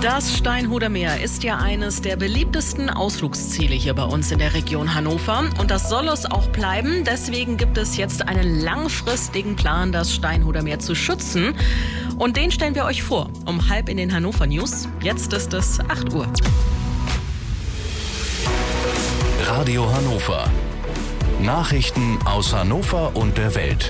Das Steinhuder Meer ist ja eines der beliebtesten Ausflugsziele hier bei uns in der Region Hannover. Und das soll es auch bleiben. Deswegen gibt es jetzt einen langfristigen Plan, das Steinhuder Meer zu schützen. Und den stellen wir euch vor, um 6:30 in den Hannover News. Jetzt ist es 8 Uhr. Radio Hannover. Nachrichten aus Hannover und der Welt.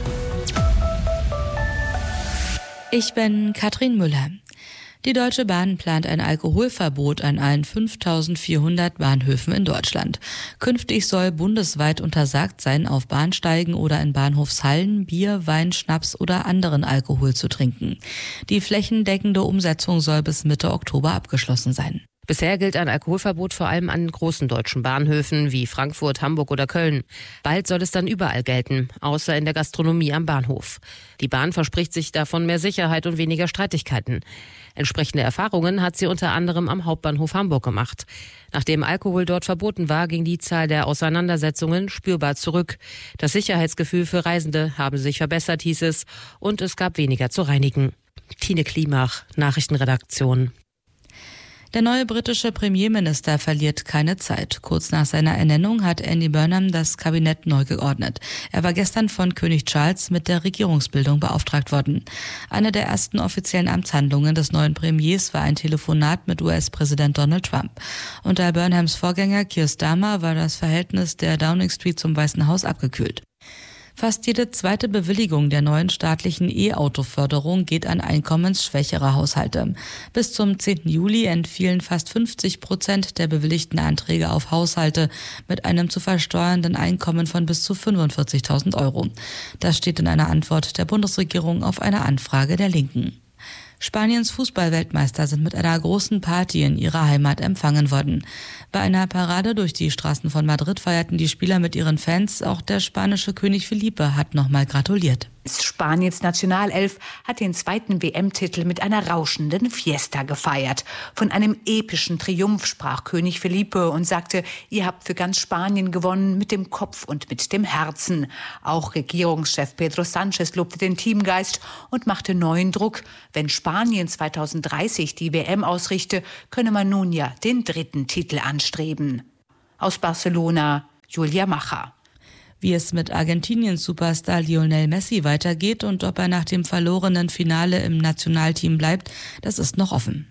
Ich bin Katrin Müller. Die Deutsche Bahn plant ein Alkoholverbot an allen 5.400 Bahnhöfen in Deutschland. Künftig soll bundesweit untersagt sein, auf Bahnsteigen oder in Bahnhofshallen Bier, Wein, Schnaps oder anderen Alkohol zu trinken. Die flächendeckende Umsetzung soll bis Mitte Oktober abgeschlossen sein. Bisher gilt ein Alkoholverbot vor allem an großen deutschen Bahnhöfen wie Frankfurt, Hamburg oder Köln. Bald soll es dann überall gelten, außer in der Gastronomie am Bahnhof. Die Bahn verspricht sich davon mehr Sicherheit und weniger Streitigkeiten. Entsprechende Erfahrungen hat sie unter anderem am Hauptbahnhof Hamburg gemacht. Nachdem Alkohol dort verboten war, ging die Zahl der Auseinandersetzungen spürbar zurück. Das Sicherheitsgefühl für Reisende habe sich verbessert, hieß es, und es gab weniger zu reinigen. Tine Klimach, Nachrichtenredaktion. Der neue britische Premierminister verliert keine Zeit. Kurz nach seiner Ernennung hat Andy Burnham das Kabinett neu geordnet. Er war gestern von König Charles mit der Regierungsbildung beauftragt worden. Eine der ersten offiziellen Amtshandlungen des neuen Premiers war ein Telefonat mit US-Präsident Donald Trump. Unter Burnhams Vorgänger Keir Starmer war das Verhältnis der Downing Street zum Weißen Haus abgekühlt. Fast jede zweite Bewilligung der neuen staatlichen E-Auto-Förderung geht an einkommensschwächere Haushalte. Bis zum 10. Juli entfielen fast 50% der bewilligten Anträge auf Haushalte mit einem zu versteuernden Einkommen von bis zu 45.000 Euro. Das steht in einer Antwort der Bundesregierung auf eine Anfrage der Linken. Spaniens Fußballweltmeister sind mit einer großen Party in ihrer Heimat empfangen worden. Bei einer Parade durch die Straßen von Madrid feierten die Spieler mit ihren Fans. Auch der spanische König Felipe hat nochmal gratuliert. Spaniens Nationalelf hat den zweiten WM-Titel mit einer rauschenden Fiesta gefeiert. Von einem epischen Triumph sprach König Felipe und sagte, ihr habt für ganz Spanien gewonnen, mit dem Kopf und mit dem Herzen. Auch Regierungschef Pedro Sánchez lobte den Teamgeist und machte neuen Druck. Wenn Spanien 2030 die WM ausrichte, könne man nun ja den 3. Titel anstreben. Aus Barcelona, Julia Macher. Wie es mit Argentiniens Superstar Lionel Messi weitergeht und ob er nach dem verlorenen Finale im Nationalteam bleibt, das ist noch offen.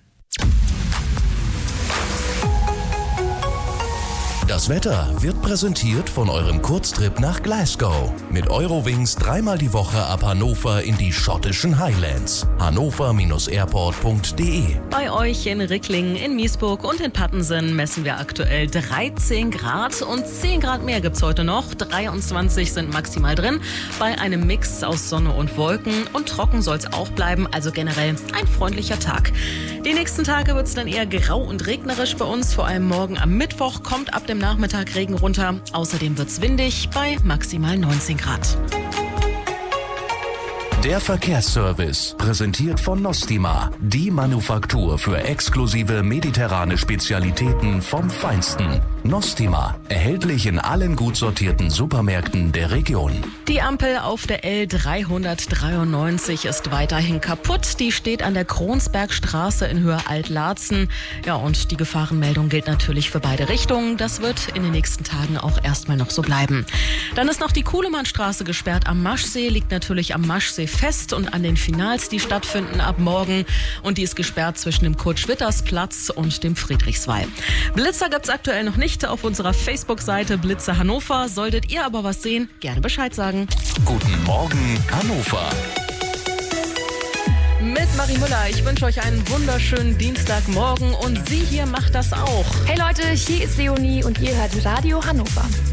Das Wetter wird präsentiert von eurem Kurztrip nach Glasgow. Mit Eurowings 3-mal die Woche ab Hannover in die schottischen Highlands. hannover-airport.de. Bei euch in Ricklingen, in Miesburg und in Pattensen messen wir aktuell 13 Grad und 10 Grad mehr gibt's heute noch. 23 sind maximal drin, bei einem Mix aus Sonne und Wolken, und trocken soll's auch bleiben, also generell ein freundlicher Tag. Die nächsten Tage wird's dann eher grau und regnerisch bei uns, vor allem morgen am Mittwoch kommt ab dem Nachmittag Regen runter. Außerdem wird's windig bei maximal 19 Grad. Der Verkehrsservice, präsentiert von Nostima, die Manufaktur für exklusive mediterrane Spezialitäten vom Feinsten. Nostima, erhältlich in allen gut sortierten Supermärkten der Region. Die Ampel auf der L393 ist weiterhin kaputt. Die steht an der Kronsbergstraße in Höhe Altlarzen. Ja, und die Gefahrenmeldung gilt natürlich für beide Richtungen. Das wird in den nächsten Tagen auch erstmal noch so bleiben. Dann ist noch die Kuhlemannstraße gesperrt am Maschsee, liegt natürlich am Maschsee fest und an den Finals, die stattfinden ab morgen. Und die ist gesperrt zwischen dem Kurt-Schwitters-Platz und dem Friedrichswall. Blitzer gibt's aktuell noch nicht auf unserer Facebook-Seite Blitzer Hannover. Solltet ihr aber was sehen, gerne Bescheid sagen. Guten Morgen, Hannover. Mit Marie Müller. Ich wünsche euch einen wunderschönen Dienstagmorgen und sie hier macht das auch. Hey Leute, hier ist Leonie und ihr hört Radio Hannover.